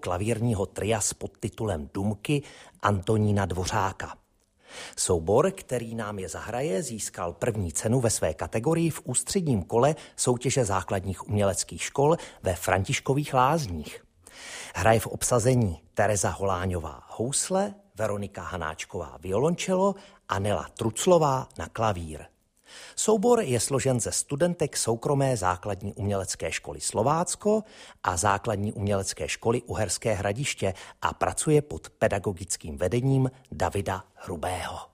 klavírního tria s podtitulem Dumky Antonína Dvořáka. Soubor, který nám je zahraje, získal první cenu ve své kategorii v ústředním kole soutěže základních uměleckých škol ve Františkových Lázních. Hraje v obsazení Tereza Holáňová housle, Veronika Hanáčková violončelo a Nela Truclová na klavír. Soubor je složen ze studentek soukromé základní umělecké školy Slovácko a základní umělecké školy Uherské Hradiště a pracuje pod pedagogickým vedením Davida Hrubého.